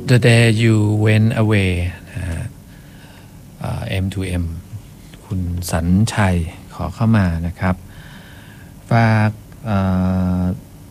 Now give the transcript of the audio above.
The day you went away M2M คุณสัญชัยขอเข้ามานะครับฝาก